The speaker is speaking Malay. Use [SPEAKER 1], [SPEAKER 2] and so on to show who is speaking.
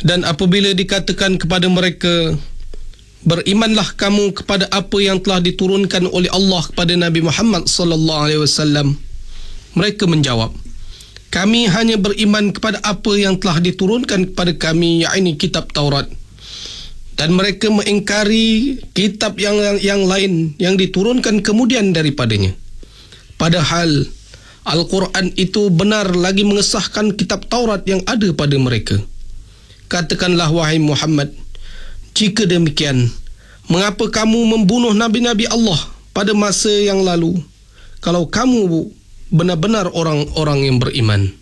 [SPEAKER 1] Dan apabila dikatakan kepada mereka, berimanlah kamu kepada apa yang telah diturunkan oleh Allah kepada Nabi Muhammad sallallahu alaihi wasallam, mereka menjawab, kami hanya beriman kepada apa yang telah diturunkan kepada kami, yakni kitab Taurat. Dan mereka mengingkari kitab yang lain yang diturunkan kemudian daripadanya. Padahal Al-Quran itu benar lagi mengesahkan kitab Taurat yang ada pada mereka. Katakanlah wahai Muhammad, jika demikian, mengapa kamu membunuh Nabi-Nabi Allah pada masa yang lalu, kalau kamu benar-benar orang-orang yang beriman?